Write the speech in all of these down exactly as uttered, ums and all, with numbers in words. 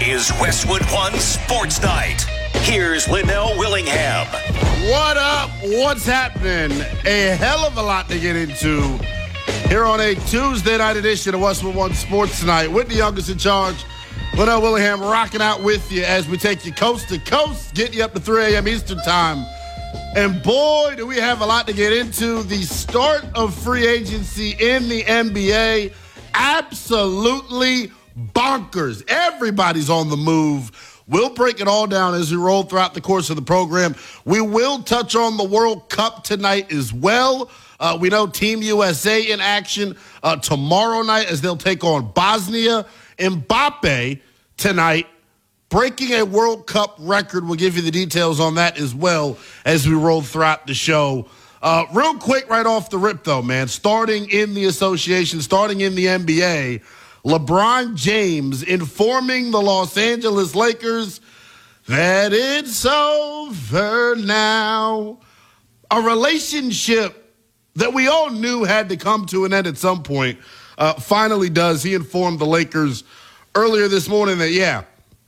is Westwood One Sports Night. Here's Linnell Willingham. What up? What's happening? A hell of a lot to get into here on a Tuesday night edition of Westwood One Sports Night with the youngest in charge, Linnell Willingham, rocking out with you as we take you coast to coast, get you up to three a.m. Eastern time. And boy, do we have a lot to get into. The start of free agency in the N B A, absolutely bonkers. Everybody's on the move. We'll break it all down as we roll throughout the course of the program. We will touch on the World Cup tonight as well. Uh, we know Team U S A in action uh, tomorrow night as they'll take on Bosnia. Mbappe tonight, breaking a World Cup record. We'll give you the details on that as well as we roll throughout the show. Uh, real quick, right off the rip, though, man, starting in the association, starting in the N B A, LeBron James informing the Los Angeles Lakers that it's over now. A relationship that we all knew had to come to an end at some point uh, finally does. He informed the Lakers earlier this morning that, yeah,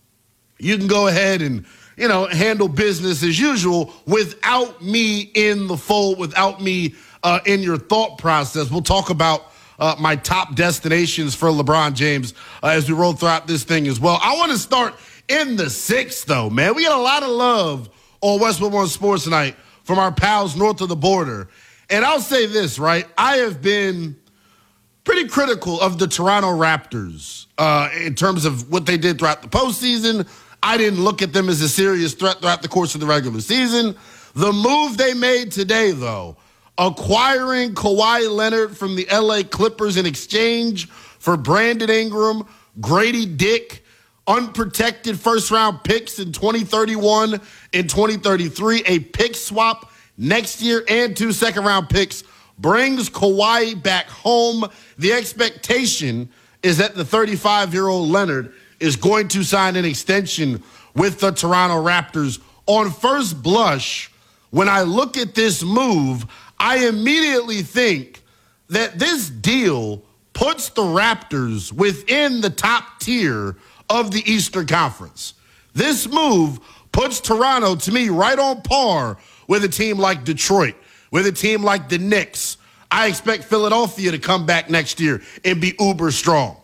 you can go ahead and, you know, handle business as usual without me in the fold, without me uh, in your thought process. We'll talk about uh, my top destinations for LeBron James uh, as we roll throughout this thing as well. I want to start in the sixth, though, man. We got a lot of love on Westwood One Sports Tonight from our pals north of the border. And I'll say this, right? I have been pretty critical of the Toronto Raptors uh, in terms of what they did throughout the postseason. I didn't look at them as a serious threat throughout the course of the regular season. The move they made today, though, acquiring Kawhi Leonard from the L A Clippers in exchange for Brandon Ingram, Grady Dick, unprotected first-round picks in twenty thirty-one and twenty thirty-three, a pick swap next year, and two second-round picks, brings Kawhi back home. The expectation is that the thirty-five-year-old Leonard is going to sign an extension with the Toronto Raptors. On first blush, when I look at this move, I immediately think that this deal puts the Raptors within the top tier of the Eastern Conference. This move puts Toronto, to me, right on par with a team like Detroit, with a team like the Knicks. I expect Philadelphia to come back next year and be uber strong.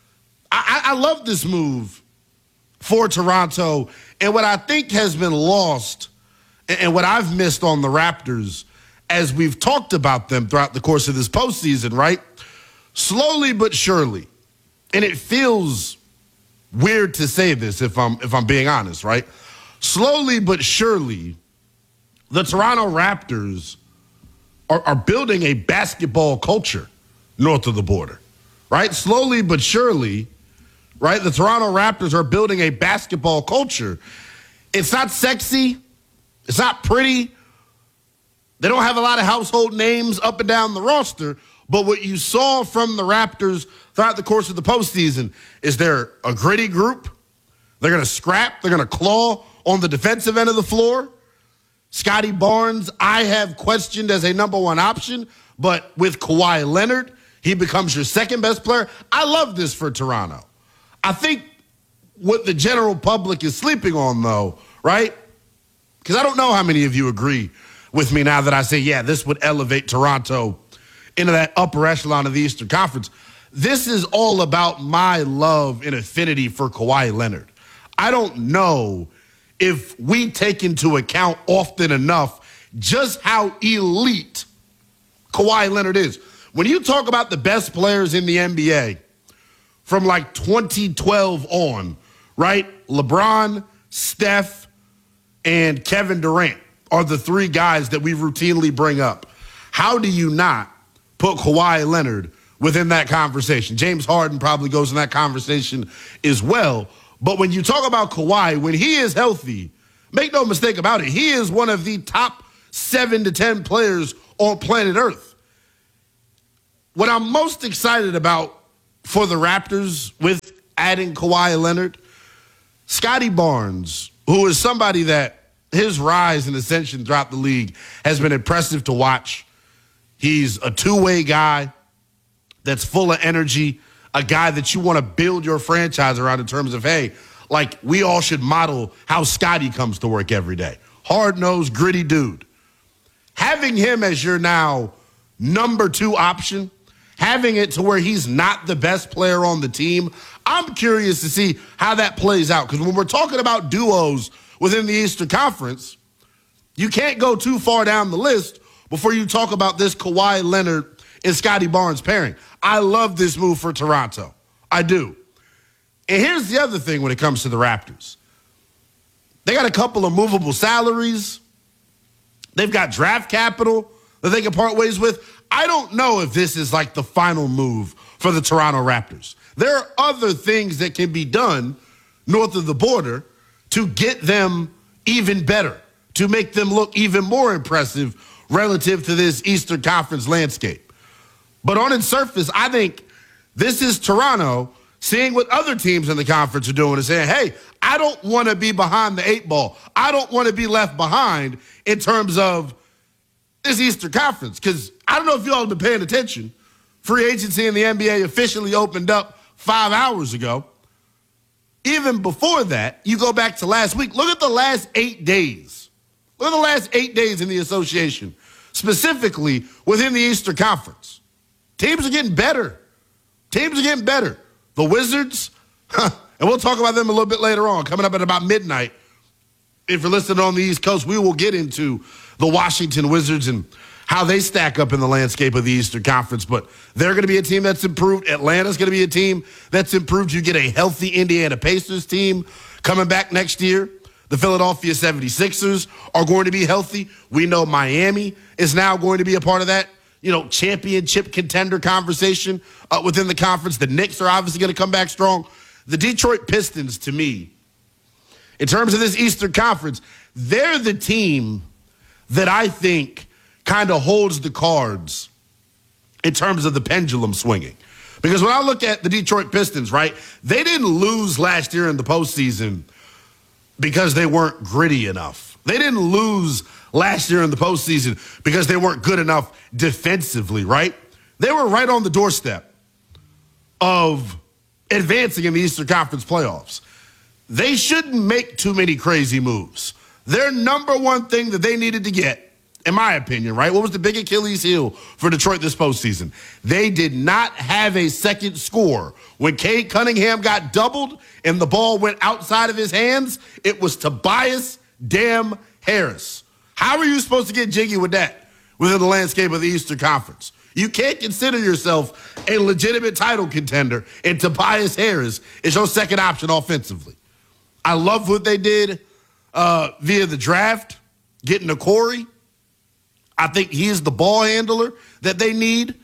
I, I love this move for Toronto. And what I think has been lost and what I've missed on the Raptors as we've talked about them throughout the course of this postseason, right? Slowly but surely, and it feels weird to say this if I'm if I'm being honest, right? Slowly but surely, the Toronto Raptors are, are building a basketball culture north of the border, right? Slowly but surely, right? The Toronto Raptors are building a basketball culture. It's not sexy. It's not pretty. They don't have a lot of household names up and down the roster. But what you saw from the Raptors throughout the course of the postseason is they're a gritty group. They're going to scrap. They're going to claw on the defensive end of the floor. Scotty Barnes, I have questioned as a number one option. But with Kawhi Leonard, he becomes your second best player. I love this for Toronto. I think what the general public is sleeping on, though, right? Because I don't know how many of you agree with me now that I say, yeah, this would elevate Toronto into that upper echelon of the Eastern Conference. This is all about my love and affinity for Kawhi Leonard. I don't know if we take into account often enough just how elite Kawhi Leonard is. When you talk about the best players in the N B A from like twenty twelve on, right? LeBron, Steph, and Kevin Durant are the three guys that we routinely bring up. How do you not put Kawhi Leonard within that conversation? James Harden probably goes in that conversation as well. But when you talk about Kawhi, when he is healthy, make no mistake about it, he is one of the top seven to ten players on planet Earth. What I'm most excited about for the Raptors with adding Kawhi Leonard, Scotty Barnes, who is somebody that his rise and ascension throughout the league has been impressive to watch. He's a two-way guy that's full of energy, a guy that you want to build your franchise around in terms of, hey, like we all should model how Scotty comes to work every day. Hard-nosed, gritty dude. Having him as your now number two option, having it to where he's not the best player on the team, I'm curious to see how that plays out. Because when we're talking about duos within the Eastern Conference, you can't go too far down the list before you talk about this Kawhi Leonard and Scotty Barnes pairing. I love this move for Toronto. I do. And here's the other thing when it comes to the Raptors. They got a couple of movable salaries. They've got draft capital that they can part ways with. I don't know if this is like the final move for the Toronto Raptors. There are other things that can be done north of the border to get them even better, to make them look even more impressive relative to this Eastern Conference landscape. But on its surface, I think this is Toronto seeing what other teams in the conference are doing and saying, hey, I don't want to be behind the eight ball. I don't want to be left behind in terms of this Eastern Conference. Because I don't know if you all have been paying attention. Free agency in the N B A officially opened up five hours ago. Even before that, you go back to last week. Look at the last eight days. Look at the last eight days in the association, specifically within the Eastern Conference. Teams are getting better. Teams are getting better. The Wizards, huh, and we'll talk about them a little bit later on, coming up at about midnight. If you're listening on the East Coast, we will get into the Washington Wizards and how they stack up in the landscape of the Eastern Conference. But they're going to be a team that's improved. Atlanta's going to be a team that's improved. You get a healthy Indiana Pacers team coming back next year. The Philadelphia seventy-sixers are going to be healthy. We know Miami is now going to be a part of that, you know, championship contender conversation uh, within the conference. The Knicks are obviously going to come back strong. The Detroit Pistons, to me, in terms of this Eastern Conference, they're the team that I think kind of holds the cards in terms of the pendulum swinging. Because when I look at the Detroit Pistons, right, they didn't lose last year in the postseason because they weren't gritty enough. They didn't lose last year in the postseason because they weren't good enough defensively, right? They were right on the doorstep of advancing in the Eastern Conference playoffs. They shouldn't make too many crazy moves. Their number one thing that they needed to get, in my opinion, right? What was the big Achilles heel for Detroit this postseason? They did not have a second score. When Cade Cunningham got doubled and the ball went outside of his hands, it was Tobias damn Harris. How are you supposed to get jiggy with that within the landscape of the Eastern Conference? You can't consider yourself a legitimate title contender, and Tobias Harris is your second option offensively. I love what they did uh, via the draft, getting to Corey. I think he is the ball handler that they need.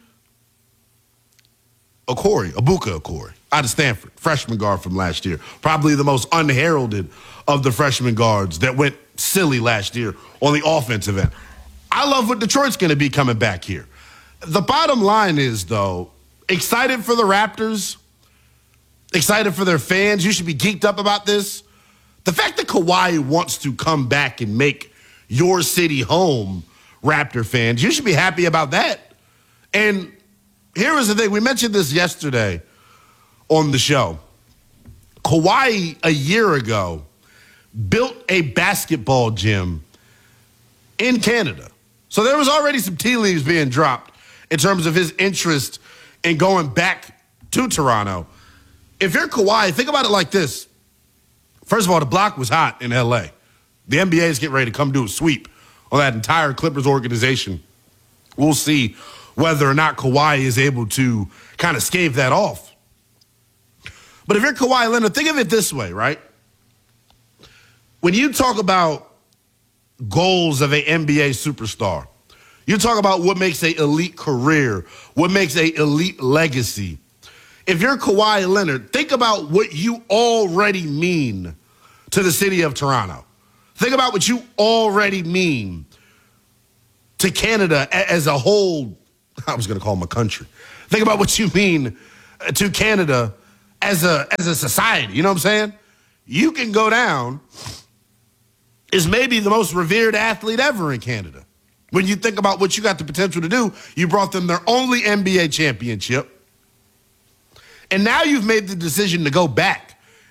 Okori, Abuka Okori, out of Stanford, freshman guard from last year. Probably the most unheralded of the freshman guards that went silly last year on the offensive end. I love what Detroit's going to be coming back here. The bottom line is, though, excited for the Raptors, excited for their fans. You should be geeked up about this. The fact that Kawhi wants to come back and make your city home, Raptor fans, you should be happy about that. And here is the thing. We mentioned this yesterday on the show. Kawhi, a year ago, built a basketball gym in Canada. So there was already some tea leaves being dropped in terms of his interest in going back to Toronto. If you're Kawhi, think about it like this. First of all, the block was hot in L A. The N B A is getting ready to come do a sweep on that entire Clippers organization. We'll see whether or not Kawhi is able to kind of stave that off. But if you're Kawhi Leonard, think of it this way, right? When you talk about goals of an N B A superstar, you talk about what makes an elite career, what makes an elite legacy. If you're Kawhi Leonard, think about what you already mean to the city of Toronto. Think about what you already mean to Canada as a whole. I was going to call them a country. Think about what you mean to Canada as a as a society. You know what I'm saying? You can go down as maybe the most revered athlete ever in Canada. When you think about what you got the potential to do, you brought them their only N B A championship. And now you've made the decision to go back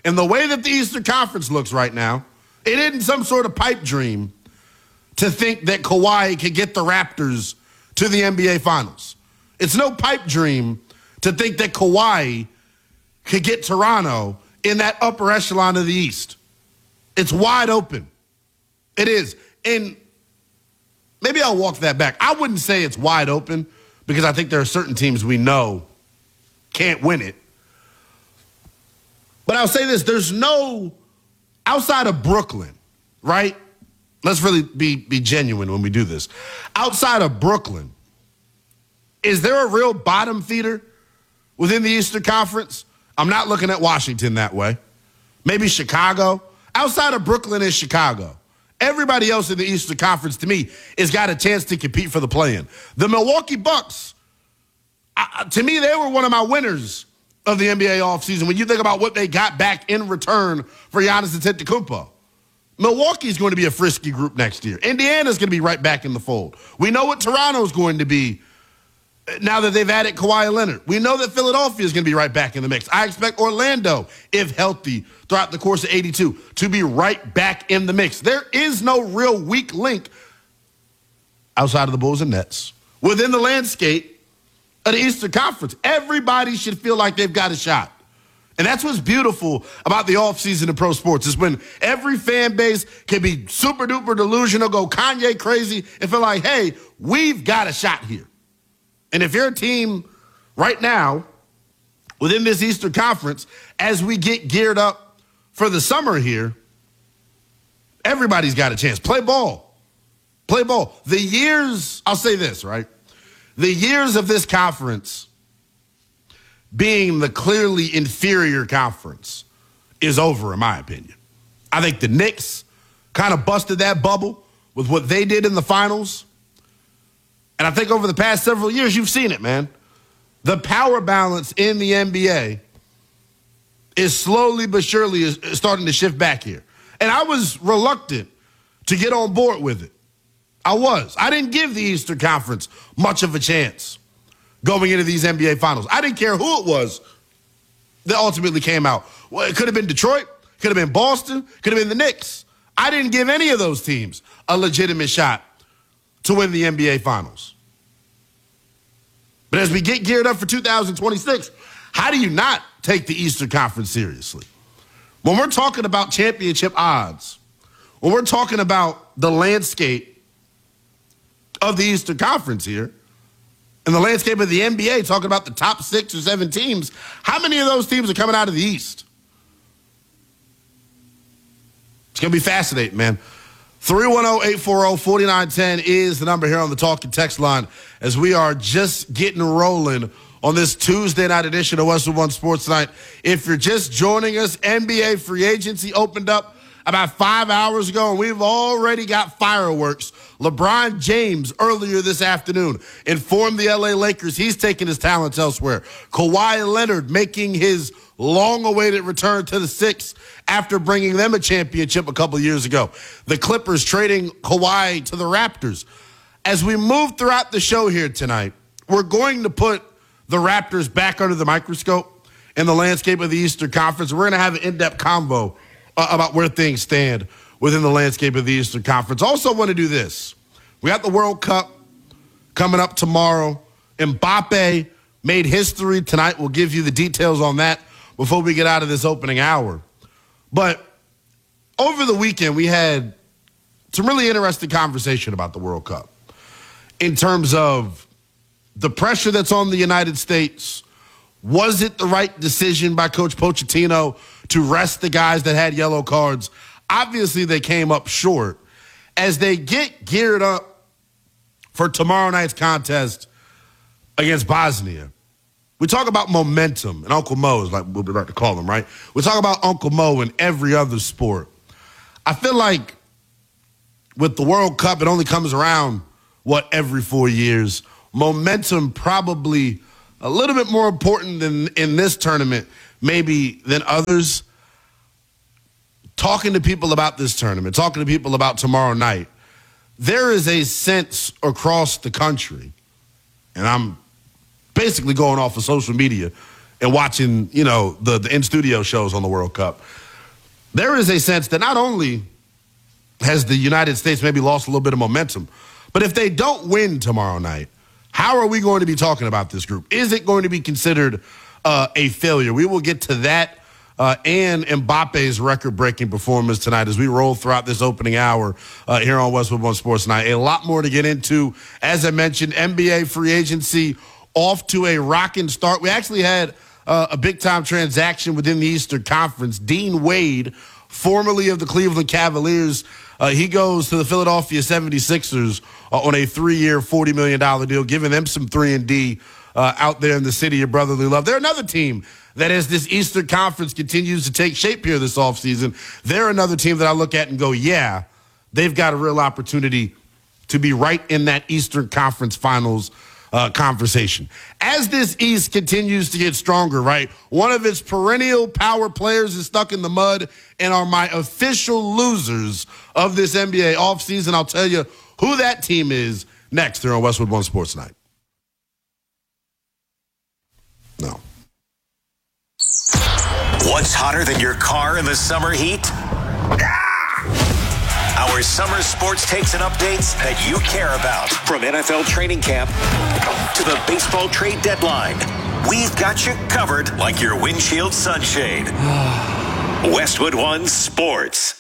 And the way that the Eastern Conference looks right now, it isn't some sort of pipe dream to think that Kawhi could get the Raptors to the N B A Finals. It's no pipe dream to think that Kawhi could get Toronto in that upper echelon of the East. It's wide open. It is. And maybe I'll walk that back. I wouldn't say it's wide open because I think there are certain teams we know can't win it. But I'll say this, there's no, outside of Brooklyn, right? Let's really be, be genuine when we do this. Outside of Brooklyn, is there a real bottom feeder within the Eastern Conference? I'm not looking at Washington that way. Maybe Chicago. Outside of Brooklyn is Chicago. Everybody else in the Eastern Conference, to me, has got a chance to compete for the play-in. The Milwaukee Bucks, I, to me, they were one of my winners of the N B A offseason when you think about what they got back in return for Giannis Antetokounmpo. Milwaukee's going to be a frisky group next year. Indiana's going to be right back in the fold. We know what Toronto's going to be now that they've added Kawhi Leonard. We know that Philadelphia is going to be right back in the mix. I expect Orlando, if healthy throughout the course of eighty-two, to be right back in the mix. There is no real weak link outside of the Bulls and Nets within the landscape of the Eastern Conference. Everybody should feel like they've got a shot. And that's what's beautiful about the offseason of pro sports is when every fan base can be super duper delusional, go Kanye crazy, and feel like, hey, we've got a shot here. And if you're a team right now within this Eastern Conference, as we get geared up for the summer here, everybody's got a chance. Play ball. Play ball. The years, I'll say this, right? The years of this conference being the clearly inferior conference is over, in my opinion. I think the Knicks kind of busted that bubble with what they did in the finals. And I think over the past several years, you've seen it, man. The power balance in the N B A is slowly but surely is starting to shift back here. And I was reluctant to get on board with it. I was. I didn't give the Eastern Conference much of a chance going into these N B A Finals. I didn't care who it was that ultimately came out. Well, it could have been Detroit, could have been Boston, could have been the Knicks. I didn't give any of those teams a legitimate shot to win the N B A Finals. But as we get geared up for two thousand twenty-six, how do you not take the Eastern Conference seriously? When we're talking about championship odds, when we're talking about the landscape of the Eastern Conference here, and the landscape of the N B A, talking about the top six or seven teams, how many of those teams are coming out of the East? It's going to be fascinating, man. three one zero, eight four zero, four nine one zero is the number here on the Talk and Text line as we are just getting rolling on this Tuesday night edition of Westwood One Sports Night. If you're just joining us, N B A free agency opened up about five hours ago, and we've already got fireworks. LeBron James, earlier this afternoon, informed the L A Lakers he's taking his talents elsewhere. Kawhi Leonard making his long-awaited return to the Six after bringing them a championship a couple years ago. The Clippers trading Kawhi to the Raptors. As we move throughout the show here tonight, we're going to put the Raptors back under the microscope in the landscape of the Eastern Conference. We're going to have an in-depth convo uh, about where things stand within the landscape of the Eastern Conference. Also want to do this. We got the World Cup coming up tomorrow. Mbappe made history tonight. We'll give you the details on that before we get out of this opening hour. But over the weekend, we had some really interesting conversation about the World Cup in terms of the pressure that's on the United States. Was it the right decision by Coach Pochettino to rest the guys that had yellow cards? Obviously, they came up short. As they get geared up for tomorrow night's contest against Bosnia, we talk about momentum, and Uncle Mo is like we like to call him, right? We talk about Uncle Mo in every other sport. I feel like with the World Cup, it only comes around, what, every four years. Momentum probably a little bit more important than in this tournament, maybe than others. Talking to people about this tournament, talking to people about tomorrow night, there is a sense across the country, and I'm basically going off of social media and watching, you know, the, the in-studio shows on the World Cup, there is a sense that not only has the United States maybe lost a little bit of momentum, but if they don't win tomorrow night, how are we going to be talking about this group? Is it going to be considered uh, a failure? We will get to that uh, and Mbappe's record-breaking performance tonight as we roll throughout this opening hour uh, here on Westwood One Sports Night. A lot more to get into. As I mentioned, N B A free agency off to a rocking start. We actually had uh, a big-time transaction within the Eastern Conference. Dean Wade, formerly of the Cleveland Cavaliers, uh, he goes to the Philadelphia seventy-sixers uh, on a three-year, forty million dollars deal, giving them some three and D uh, out there in the city of brotherly love. They're another team that as this Eastern Conference continues to take shape here this offseason, they're another team that I look at and go, yeah, they've got a real opportunity to be right in that Eastern Conference Finals Uh, conversation. As this East continues to get stronger, right, one of its perennial power players is stuck in the mud and are my official losers of this N B A offseason. I'll tell you who that team is next here on Westwood One Sports Night. No. What's hotter than your car in the summer heat? Our summer sports takes and updates that you care about. From N F L training camp to the baseball trade deadline, we've got you covered like your windshield sunshade. Westwood One Sports.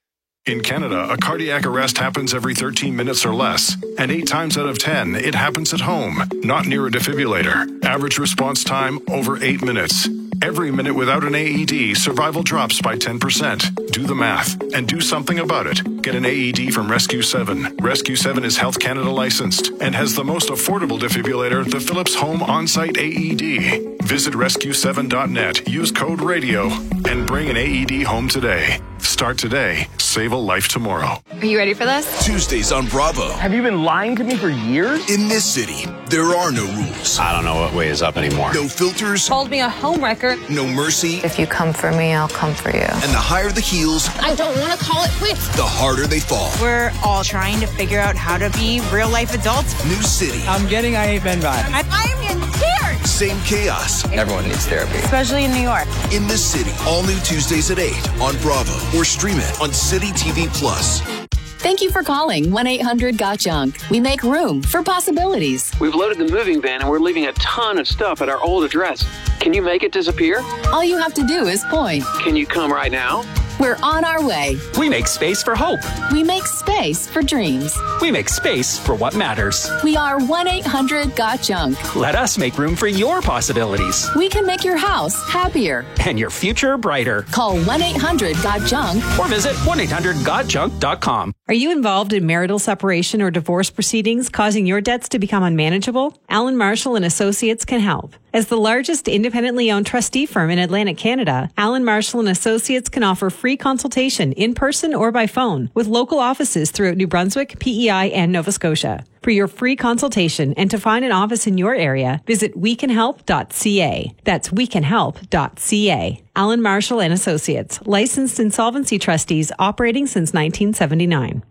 In Canada, a cardiac arrest happens every thirteen minutes or less. And eight times out of ten, it happens at home, not near a defibrillator. Average response time, over eight minutes. Every minute without an A E D, survival drops by ten percent. Do the math and do something about it. Get an A E D from Rescue seven. Rescue seven is Health Canada licensed and has the most affordable defibrillator, the Philips Home On-Site A E D. Visit rescue seven dot net, use code RADIO, and bring an A E D home today. Start today. Save a life tomorrow. Are you ready for this? Tuesdays on Bravo. Have you been lying to me for years? In this city, there are no rules. I don't know what way is up anymore. No filters. Called me a homewrecker. No mercy. If you come for me, I'll come for you. And the higher the heels, I don't want to call it quits. the harder they fall. We're all trying to figure out how to be real-life adults. New city. I'm getting I Ain't Been Bad. I- I'm in tears. Same chaos. Everyone needs therapy. Especially in New York. In this city. All new Tuesdays at eight on Bravo. Or stream it on City T V Plus. Thank you for calling one eight hundred got junk. We make room for possibilities. We've loaded the moving van and we're leaving a ton of stuff at our old address. Can you make it disappear? All you have to do is point. Can you come right now? We're on our way. We make space for hope. We make space for dreams. We make space for what matters. We are one eight hundred got junk. Let us make room for your possibilities. We can make your house happier. And your future brighter. Call one eight hundred got junk. Or visit one eight hundred got junk dot com. Are you involved in marital separation or divorce proceedings causing your debts to become unmanageable? Allen Marshall and Associates can help. As the largest independently owned trustee firm in Atlantic Canada, Allen Marshall and Associates can offer free consultation in person or by phone with local offices throughout New Brunswick, P E I, and Nova Scotia. For your free consultation and to find an office in your area, visit we can help dot c a. That's we can help dot c a. Allen Marshall and Associates, licensed insolvency trustees operating since nineteen seventy-nine.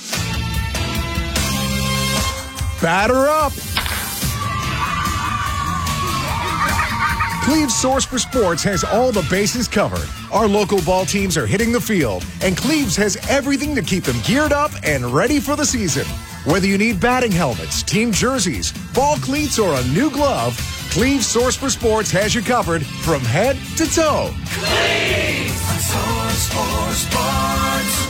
Batter up! Cleve's Source for Sports has all the bases covered. Our local ball teams are hitting the field, and Cleve's has everything to keep them geared up and ready for the season. Whether you need batting helmets, team jerseys, ball cleats, or a new glove, Cleve's Source for Sports has you covered from head to toe. Cleve's Source for Sports.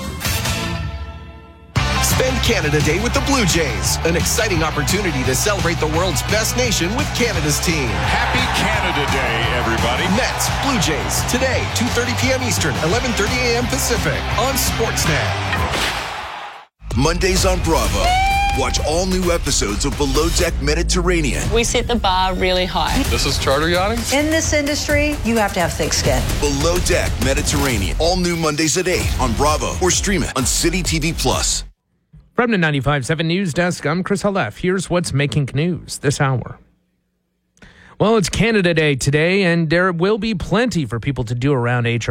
Spend Canada Day with the Blue Jays. An exciting opportunity to celebrate the world's best nation with Canada's team. Happy Canada Day, everybody. Mets, Blue Jays, today, two thirty p.m. Eastern, eleven thirty a.m. Pacific, on Sportsnet. Mondays on Bravo. Watch all new episodes of Below Deck Mediterranean. We set the bar really high. This is charter yachting? In this industry, you have to have thick skin. Below Deck Mediterranean. All new Mondays at eight on Bravo or stream it on City T V Plus. From the ninety-five point seven News Desk, I'm Chris Halef. Here's what's making news this hour. Well, it's Canada Day today, and there will be plenty for people to do around H R.